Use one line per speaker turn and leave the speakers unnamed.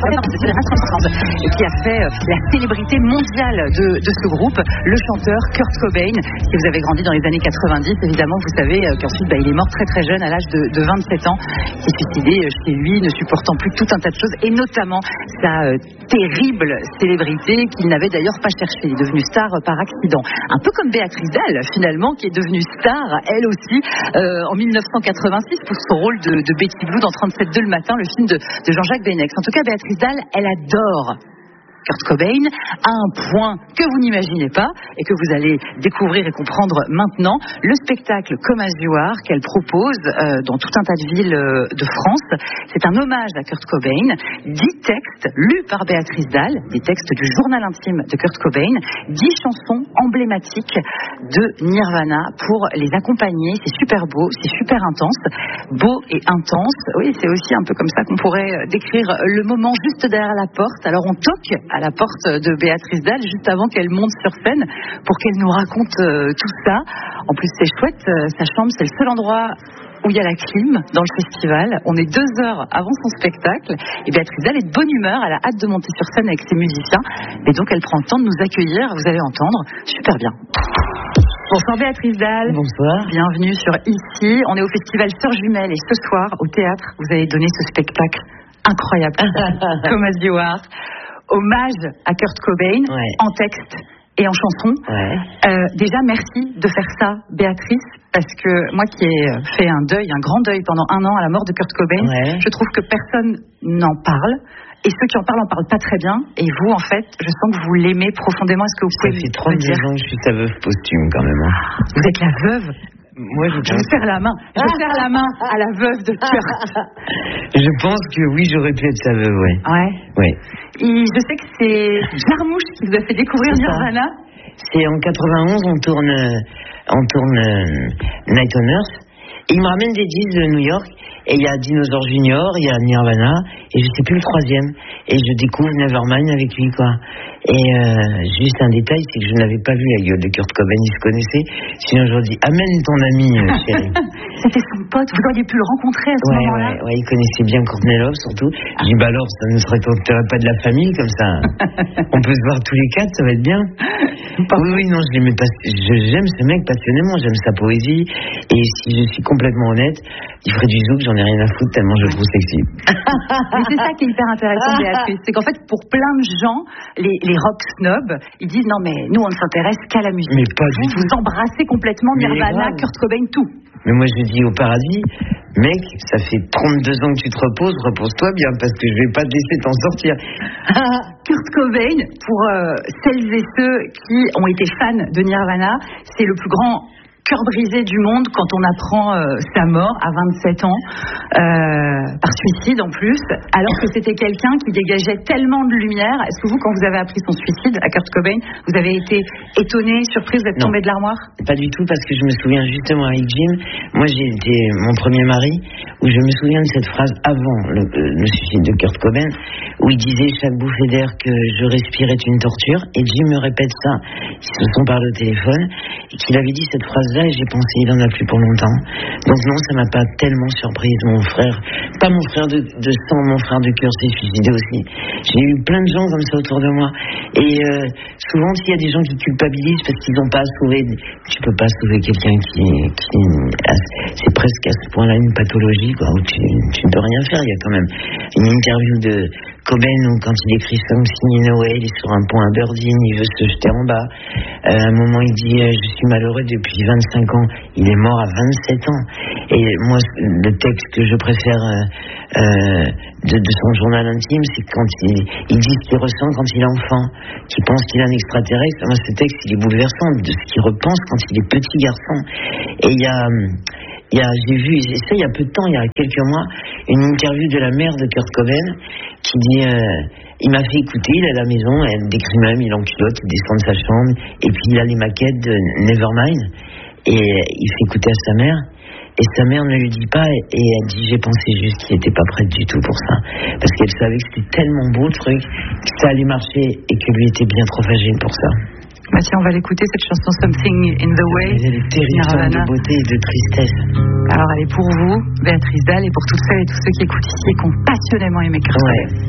et qui a fait la célébrité mondiale de ce groupe, le chanteur Kurt Cobain. Si vous avez grandi dans les années 90, évidemment, vous savez qu'ensuite il est mort très très jeune, à l'âge de 27 ans. Il s'est suicidé chez lui, ne supportant plus tout un tas de choses, et notamment sa terrible célébrité qu'il n'avait d'ailleurs pas cherché. Il est devenu star par accident. Un peu comme Béatrice Dalle, finalement, qui est devenue star, elle aussi, en 1986, pour son rôle de Betty Blue dans 37.2 le matin, le film de Jean-Jacques Benex. En tout cas, Béatrice Dalle, elle adore Kurt Cobain à un point que vous n'imaginez pas et que vous allez découvrir et comprendre maintenant. Le spectacle Come As You Are qu'elle propose dans tout un tas de villes de France, c'est un hommage à Kurt Cobain. 10 textes lus par Béatrice Dalle, des textes du journal intime de Kurt Cobain, 10 chansons emblématiques de Nirvana pour les accompagner. C'est super beau, c'est super intense, beau et intense. Oui, c'est aussi un peu comme ça qu'on pourrait décrire le moment juste derrière la porte. Alors on toque à la porte de Béatrice Dalle juste avant qu'elle monte sur scène pour qu'elle nous raconte tout ça. En plus, c'est chouette, sa chambre, c'est le seul endroit où il y a la clim dans le festival. On est 2 heures avant son spectacle et Béatrice Dalle est de bonne humeur, elle a hâte de monter sur scène avec ses musiciens et donc elle prend le temps de nous accueillir, vous allez entendre, super bien. Bonsoir Béatrice Dalle.
Bonsoir.
Bienvenue sur Ici. On est au festival Sœurs Jumelles et ce soir au théâtre, vous allez donner ce spectacle incroyable. Come As You Are. Hommage à Kurt Cobain, en texte et en chanson. Déjà, merci de faire ça, Béatrice, parce que moi qui ai fait un grand deuil pendant 1 an à la mort de Kurt Cobain, je trouve que personne n'en parle. Et ceux qui en parlent pas très bien. Et vous, en fait, je sens que vous l'aimez profondément. Est-ce que vous pouvez
me dire? Ça fait 32 ans que je suis sa veuve posthume, quand même.
Vous êtes la veuve?
Moi, je
vous serre la main. Je serre la main à la veuve de Kurt.
Je pense que oui, j'aurais pu être sa veuve, ouais.
Et je sais que c'est Jarmouche qui vous a fait découvrir Nirvana.
C'est en 91, on tourne Night on Earth. Et il me ramène des disques de New York. Et il y a Dinosaur Junior, il y a Nirvana, et je sais plus le 3e. Et je découvre Nevermind avec lui, quoi. Et juste un détail, c'est que je n'avais pas vu la gueule de Kurt Cobain, il se connaissait. Sinon, je leur dis, amène ton ami, chérie.
C'était son pote, vous auriez pu le rencontrer à ce moment-là.
Ouais, il connaissait bien Courtney Love, surtout. Je dis, bah alors, ça ne serait pas de la famille, comme ça. On peut se voir tous les 4, ça va être bien. Oui, non, je l'aimais pas. J'aime ce mec passionnément, j'aime sa poésie. Et si je suis complètement honnête, il ferait du zouk, j'en ai rien à foutre tellement je le trouve sexy.
Mais c'est ça qui est hyper intéressant, Béatrice. C'est qu'en fait, pour plein de gens, les rock snobs, ils disent non, mais nous, on ne s'intéresse qu'à la musique.
Mais pas du tout.
Vous embrassez complètement Nirvana, Kurt Cobain, tout.
Mais moi, je dis au paradis, mec, ça fait 32 ans que tu te reposes, repose-toi bien, parce que je vais pas te laisser t'en sortir.
Kurt Cobain, pour celles et ceux qui ont été fans de Nirvana, c'est le plus grand cœur brisé du monde quand on apprend sa mort à 27 ans, par suicide en plus, alors que c'était quelqu'un qui dégageait tellement de lumière. Est-ce que vous, quand vous avez appris son suicide à Kurt Cobain, vous avez été étonné, surprise d'être tombé de l'armoire?
Pas du tout, parce que je me souviens justement avec Jim, moi j'ai été mon premier mari, où je me souviens de cette phrase avant le suicide de Kurt Cobain, où il disait chaque bouffée d'air que je respire est une torture, et Jim me répète ça, ils se sont parlé au téléphone, et qu'il avait dit cette phrase-là, et j'ai pensé il en a plus pour longtemps. Donc non, ça m'a pas tellement surprise. Mon frère, pas mon frère de sang, mon frère de cœur s'est suicidé aussi. J'ai eu plein de gens comme ça autour de moi. Et souvent, s'il y a des gens qui culpabilisent parce qu'ils n'ont pas sauvé, tu peux pas sauver quelqu'un qui c'est presque à ce point-là une pathologie, quoi, où tu ne peux rien faire. Il y a quand même une interview de Cobain où quand il écrit Something in a Way, il est sur un pont à Aberdeen, il veut se jeter en bas. À un moment, il dit je suis malheureux depuis 25 ans. Il est mort à 27 ans. Et moi, le texte que je préfère de son journal intime, c'est quand il dit ce qu'il ressent quand il est enfant, qu'il pense qu'il est un extraterrestre. Moi, ce texte, il est bouleversant de ce qu'il repense quand il est petit garçon. Et j'ai vu, ça il y a peu de temps, il y a quelques mois, une interview de la mère de Kurt Cobain qui dit il m'a fait écouter, il est à la maison, elle décrit même, il est en culotte, il descend de sa chambre, et puis il a les maquettes de Nevermind, et il fait écouter à sa mère, et sa mère ne lui dit pas, et elle dit j'ai pensé juste qu'il n'était pas prête du tout pour ça, parce qu'elle savait que c'était tellement beau le truc, que ça allait marcher, et que lui était bien trop fragile pour ça.
Bah tiens, on va l'écouter, cette chanson Something in the Way.
Elle est terrible de beauté et de tristesse.
Alors elle est pour vous, Béatrice Dalle, et pour toutes celles et tous ceux qui écoutent ici et qui ont passionnément aimé Kurt Cobain.